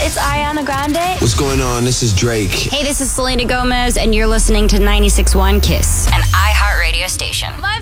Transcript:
it's Ariana Grande. What's going on? This is Drake. Hey, this is Selena Gomez, and you're listening to 96.1 KISS, an iHeartRadio station. My